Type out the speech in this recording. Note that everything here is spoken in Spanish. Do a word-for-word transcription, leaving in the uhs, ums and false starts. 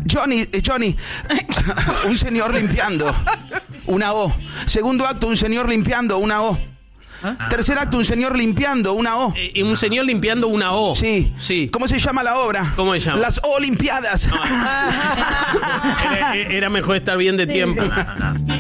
Johnny, eh, Johnny. Un señor limpiando. Una O. Segundo acto, un señor limpiando. Una O. ¿Ah? Tercer acto, un señor limpiando, una O. Eh, un señor limpiando una O. Sí. Sí. ¿Cómo se llama la obra? ¿Cómo se llama? Las Olimpiadas. No. Era, era mejor estar bien de tiempo.